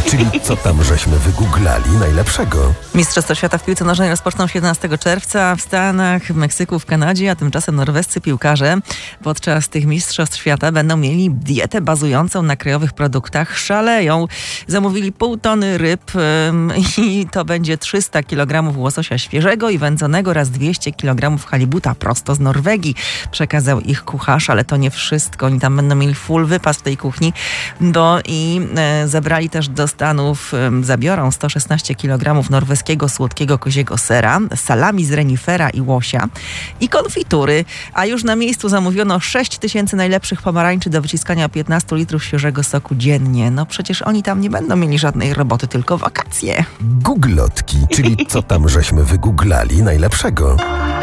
Czyli co tam żeśmy wygooglali najlepszego? Mistrzostwa świata w piłce nożnej rozpoczną się 11 czerwca w Stanach, w Meksyku, w Kanadzie, a tymczasem norwescy piłkarze podczas tych mistrzostw świata będą mieli dietę bazującą na krajowych produktach. Szaleją. Zamówili 0,5 tony ryb i to będzie 300 kg łososia świeżego i wędzonego oraz 200 kg halibuta prosto z Norwegii. Przekazał ich kucharz, ale to nie wszystko. Oni tam będą mieli full wypas w tej kuchni, bo i zabrali też do Stanów, zabiorą 116 kg norweskiego słodkiego koziego sera, salami z renifera i łosia i konfitury, a już na miejscu zamówiono 6 000 najlepszych pomarańczy do wyciskania 15 litrów świeżego soku dziennie. No przecież oni tam nie będą mieli żadnej roboty, tylko wakacje. Googlotki, czyli co tam żeśmy wygooglali najlepszego?